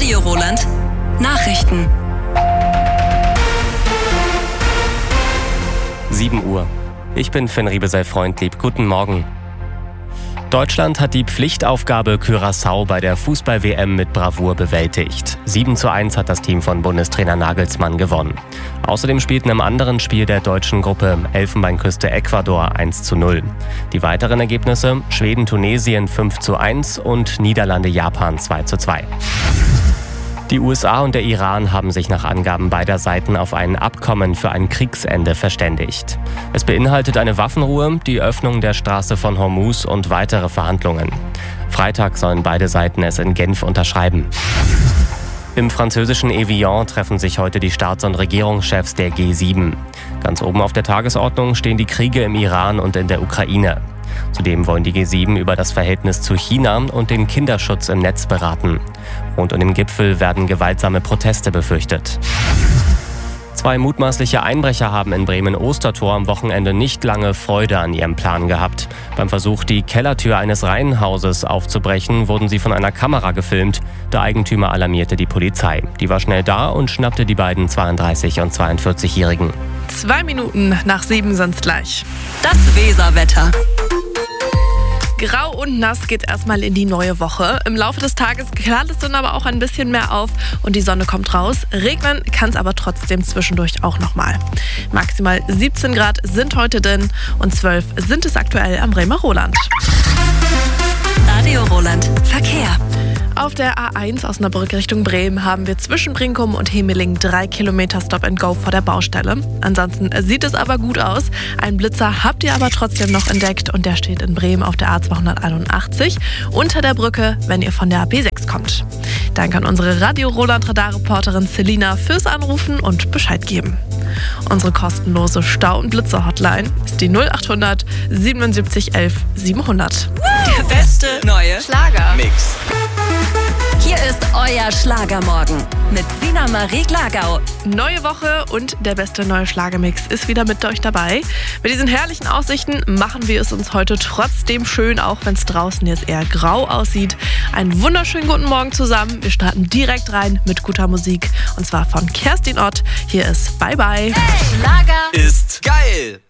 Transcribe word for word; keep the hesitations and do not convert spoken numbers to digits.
Radio Roland. Nachrichten. sieben Uhr. Ich bin Finn Riebesell-Freundlieb. Guten Morgen. Deutschland hat die Pflichtaufgabe Curaçao bei der Fußball-W M mit Bravour bewältigt. sieben zu eins hat das Team von Bundestrainer Nagelsmann gewonnen. Außerdem spielten im anderen Spiel der deutschen Gruppe Elfenbeinküste Ecuador eins zu null. Die weiteren Ergebnisse: Schweden-Tunesien fünf zu eins und Niederlande-Japan zwei zu zwei. Die U S A und der Iran haben sich nach Angaben beider Seiten auf ein Abkommen für ein Kriegsende verständigt. Es beinhaltet eine Waffenruhe, die Öffnung der Straße von Hormuz und weitere Verhandlungen. Freitag sollen beide Seiten es in Genf unterschreiben. Im französischen Evian treffen sich heute die Staats- und Regierungschefs der G sieben. Ganz oben auf der Tagesordnung stehen die Kriege im Iran und in der Ukraine. Zudem wollen die G sieben über das Verhältnis zu China und den Kinderschutz im Netz beraten. Rund um den Gipfel werden gewaltsame Proteste befürchtet. Zwei mutmaßliche Einbrecher haben in Bremen-Ostertor am Wochenende nicht lange Freude an ihrem Plan gehabt. Beim Versuch, die Kellertür eines Reihenhauses aufzubrechen, wurden sie von einer Kamera gefilmt. Der Eigentümer alarmierte die Polizei. Die war schnell da und schnappte die beiden zweiunddreißig- und zweiundvierzig-Jährigen. Zwei Minuten nach sieben sind's gleich. Das Weserwetter. Grau und nass geht's erstmal in die neue Woche. Im Laufe des Tages klart es dann aber auch ein bisschen mehr auf und die Sonne kommt raus. Regnen kann es aber trotzdem zwischendurch auch nochmal. Maximal siebzehn Grad sind heute drin und zwölf sind es aktuell am Bremer Roland. Radio Roland. Verkehr. Auf der A eins Osnabrück Richtung Bremen haben wir zwischen Brinkum und Hemeling drei Kilometer Stop and Go vor der Baustelle. Ansonsten sieht es aber gut aus. Einen Blitzer habt ihr aber trotzdem noch entdeckt und der steht in Bremen auf der A zweihunderteinundachtzig unter der Brücke, wenn ihr von der A B sechs kommt. Danke an unsere Radio Roland Radarreporterin Selina fürs Anrufen und Bescheid geben. Unsere kostenlose Stau- und Blitzer-Hotline ist die null achthundert siebenundsiebzig elf siebenhundert. Der beste neue Schlagermix. Hier ist euer Schlagermorgen mit Sina Marie Glagau. Neue Woche und der beste neue Schlagermix ist wieder mit euch dabei. Mit diesen herrlichen Aussichten machen wir es uns heute trotzdem schön, auch wenn es draußen jetzt eher grau aussieht. Einen wunderschönen guten Morgen zusammen. Wir starten direkt rein mit guter Musik und zwar von Kerstin Ott. Hier ist Bye Bye. Hey, Schlager Ist geil.